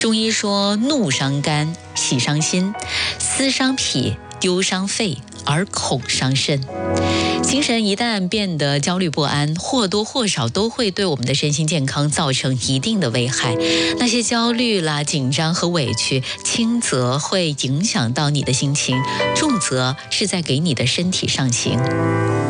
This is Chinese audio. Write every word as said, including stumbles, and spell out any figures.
中医说，怒伤肝，喜伤心，思伤脾，忧伤肺，而恐伤肾。精神一旦变得焦虑不安，或多或少都会对我们的身心健康造成一定的危害。那些焦虑啦、紧张和委屈，轻则会影响到你的心情，重则是在给你的身体上刑。